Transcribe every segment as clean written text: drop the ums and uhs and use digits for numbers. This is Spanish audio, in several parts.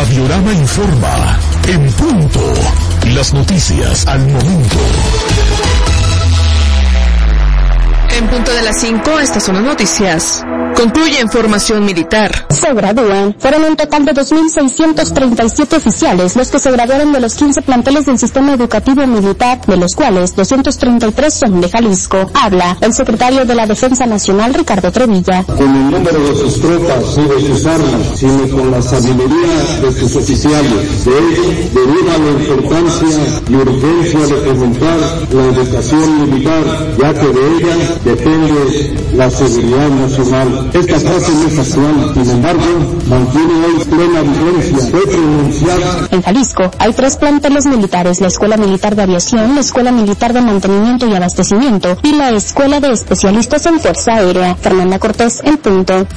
Radiorama informa en punto. Las noticias al momento. En punto de las 5, estas son las noticias. Concluye en formación militar. Se gradúan. Fueron un total de 2.637 oficiales los que se graduaron de los 15 planteles del sistema educativo militar, de los cuales 233 son de Jalisco. Habla el secretario de la Defensa Nacional, Ricardo Trevilla. Con el número de sus tropas y de sus armas, sino con la sabiduría de sus oficiales. De ello deriva la importancia y urgencia de fomentar la educación militar, ya que de ella depende la seguridad nacional. Esta frase no es actual, sin embargo, mantiene hoy plena vigencia. Fue pronunciada. En Jalisco hay 3 planteles militares: la Escuela Militar de Aviación, la Escuela Militar de Mantenimiento y Abastecimiento y la Escuela de Especialistas en Fuerza Aérea. Fernanda Cortés, en punto.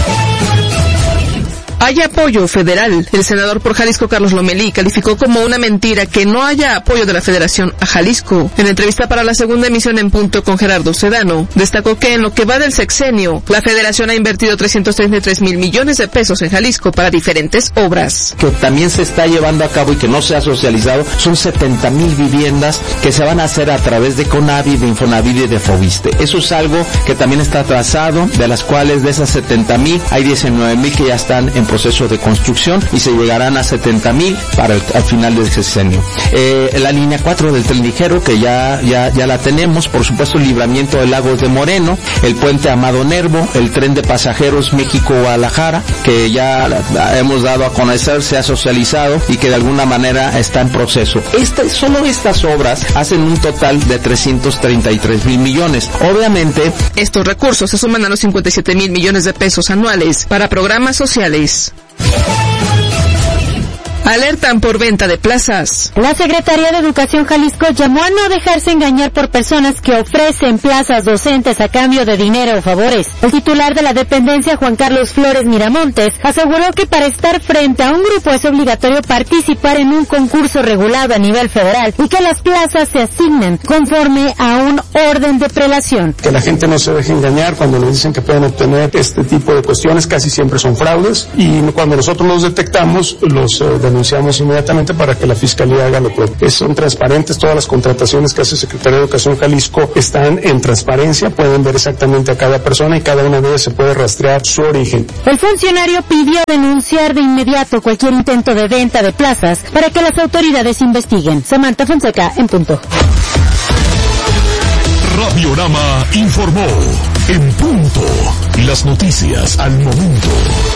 Hay apoyo federal. El senador por Jalisco, Carlos Lomelí, calificó como una mentira que no haya apoyo de la Federación a Jalisco. En entrevista para la segunda emisión en punto con Gerardo Sedano, destacó que en lo que va del sexenio, la Federación ha invertido 333 mil millones de pesos en Jalisco para diferentes obras. Que también se está llevando a cabo y que no se ha socializado, son 70,000 viviendas que se van a hacer a través de CONAVI, de Infonavit y de Fobiste. Eso es algo que también está atrasado, de las cuales de esas 70,000 hay 19,000 que ya están en proceso de construcción y se llegarán a 70,000 para al final del sexenio. La línea 4 del tren ligero, que ya la tenemos, por supuesto el libramiento de Lagos de Moreno, el puente Amado Nervo, el tren de pasajeros México-Guadalajara, que ya hemos dado a conocer, se ha socializado y que de alguna manera está en proceso. Solo estas obras hacen un total de 333 mil millones. Obviamente, estos recursos se suman a los 57 mil millones de pesos anuales para programas sociales. Alertan por venta de plazas. La Secretaría de Educación Jalisco llamó a no dejarse engañar por personas que ofrecen plazas docentes a cambio de dinero o favores. El titular de la dependencia, Juan Carlos Flores Miramontes, aseguró que para estar frente a un grupo es obligatorio participar en un concurso regulado a nivel federal y que las plazas se asignen conforme a un orden de prelación. Que la gente no se deje engañar cuando le dicen que pueden obtener este tipo de cuestiones, casi siempre son fraudes, y cuando nosotros los detectamos, los denunciamos inmediatamente para que la Fiscalía haga lo propio. Son transparentes, todas las contrataciones que hace el Secretario de Educación Jalisco están en transparencia, pueden ver exactamente a cada persona y cada una de ellas se puede rastrear su origen. El funcionario pidió denunciar de inmediato cualquier intento de venta de plazas para que las autoridades investiguen. Samantha Fonseca, en punto. Radiorama informó en punto. Las noticias al momento.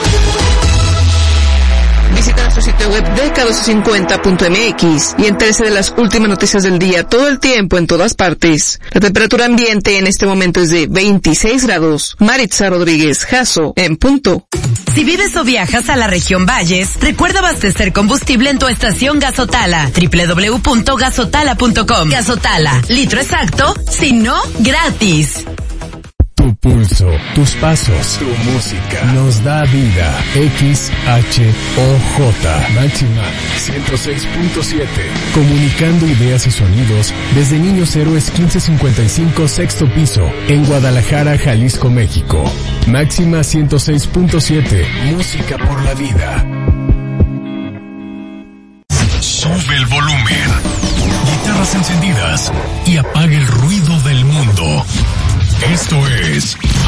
Visita nuestro sitio web k250.mx y entérese de las últimas noticias del día todo el tiempo en todas partes. La temperatura ambiente en este momento es de 26 grados. Maritza Rodríguez Jasso, en punto. Si vives o viajas a la región Valles, recuerda abastecer combustible en tu estación Gasotala. www.gasotala.com. Gasotala, litro exacto, si no, gratis. Tu pulso, tus pasos, tu música nos da vida. XHOJ Máxima 106.7. Comunicando ideas y sonidos desde Niños Héroes 1555 sexto piso en Guadalajara, Jalisco, México. Máxima 106.7. Música por la vida. Sube el volumen. Guitarras encendidas y apaga el ruido del mundo. Esto es